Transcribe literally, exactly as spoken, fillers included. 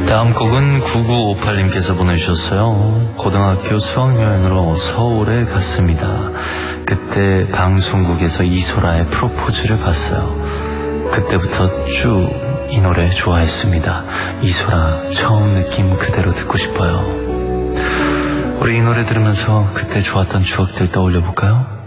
다음 곡은 구구오팔님께서 보내주셨어요. 고등학교 수학여행으로 서울에 갔습니다. 그때 방송국에서 이소라의 프로포즈를 봤어요. 그때부터 쭉 이 노래 좋아했습니다. 이소라 처음 느낌 그대로 듣고 싶어요. 우리 이 노래 들으면서 그때 좋았던 추억들 떠올려 볼까요?